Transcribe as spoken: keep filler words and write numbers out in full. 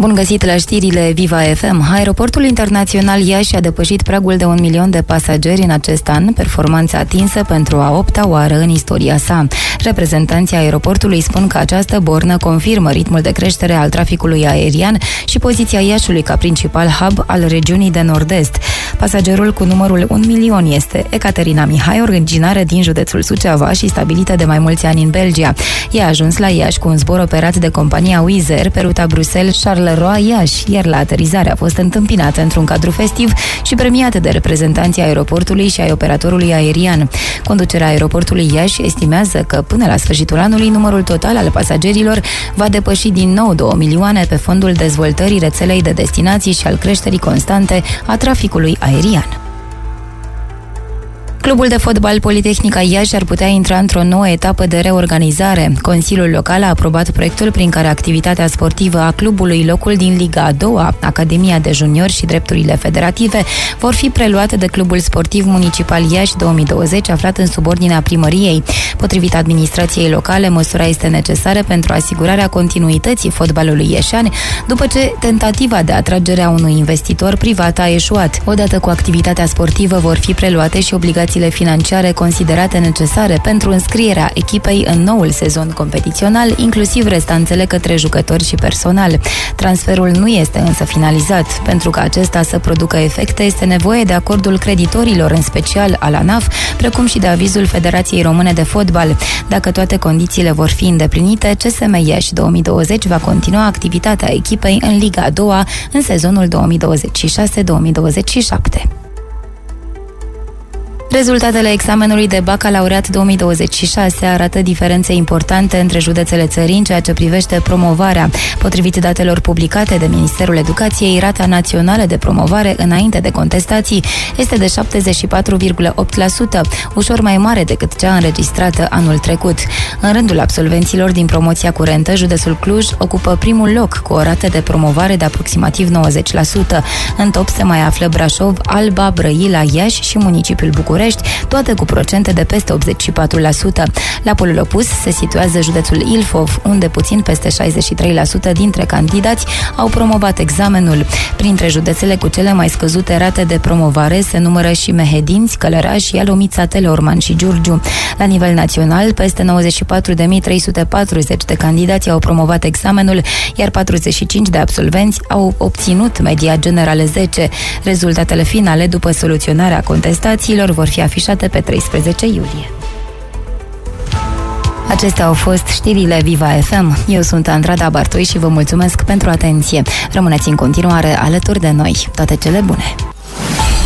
Bun găsit la știrile Viva F M. Aeroportul internațional Iași a depășit pragul de un milion de pasageri în acest an, performanța atinsă pentru a opta oară în istoria sa. Reprezentanții aeroportului spun că această bornă confirmă ritmul de creștere al traficului aerian și poziția Iașiului ca principal hub al regiunii de nord-est. Pasagerul cu numărul un milion este Ecaterina Mihai, originară din județul Suceava și stabilită de mai mulți ani în Belgia. Ea a ajuns la Iași cu un zbor operat de compania Wizz Air pe ruta Bruxelles-Charleroi Iași, iar la aterizare a fost întâmpinată într-un cadru festiv și premiată de reprezentanții aeroportului și ai operatorului aerian. Conducerea aeroportului Iași estimează că până la sfârșitul anului numărul total al pasagerilor va depăși din nou două milioane pe fondul dezvoltării rețelei de destinații și al creșterii constante a traficului aerian. Clubul de fotbal Politehnica Iași ar putea intra într-o nouă etapă de reorganizare. Consiliul Local a aprobat proiectul prin care activitatea sportivă a clubului, locul din Liga a doua, Academia de Juniori și drepturile federative vor fi preluate de Clubul Sportiv Municipal Iași două mii douăzeci, aflat în subordinea primăriei. Potrivit administrației locale, măsura este necesară pentru asigurarea continuității fotbalului ieșean, după ce tentativa de atragere a unui investitor privat a eșuat. Odată cu activitatea sportivă vor fi preluate și obligații financiare considerate necesare pentru înscrierea echipei în noul sezon competițional, inclusiv restanțele către jucători și personal. Transferul nu este însă finalizat. Pentru ca acesta să producă efecte, este nevoie de acordul creditorilor, în special al ANAF, precum și de avizul Federației Române de Fotbal. Dacă toate condițiile vor fi îndeplinite, C S M Iași două mii douăzeci va continua activitatea echipei în Liga a doua în sezonul două mii douăzeci și șase două mii douăzeci și șapte. Rezultatele examenului de bacalaureat două mii douăzeci și șase arată diferențe importante între județele țării în ceea ce privește promovarea. Potrivit datelor publicate de Ministerul Educației, rata națională de promovare înainte de contestații este de șaptezeci și patru virgulă opt la sută, ușor mai mare decât cea înregistrată anul trecut. În rândul absolvenților din promoția curentă, județul Cluj ocupă primul loc cu o rată de promovare de aproximativ nouăzeci la sută. În top se mai află Brașov, Alba, Brăila, Iași și municipiul București, toate cu procente de peste optzeci și patru la sută. La polul opus se situează județul Ilfov, unde puțin peste șaizeci și trei la sută dintre candidați au promovat examenul. Printre județele cu cele mai scăzute rate de promovare se numără și Mehedinți, Călăraș, Ialomița, Teleorman și Giurgiu. La nivel național, peste nouăzeci și patru de mii trei sute patruzeci de candidați au promovat examenul, iar patruzeci și cinci de absolvenți au obținut media generală zece. Rezultatele finale, după soluționarea contestațiilor, vor fi afișate pe treisprezece iulie. Acestea au fost știrile Viva F M. Eu sunt Andrada Bartoi și vă mulțumesc pentru atenție. Rămâneți în continuare alături de noi. Toate cele bune!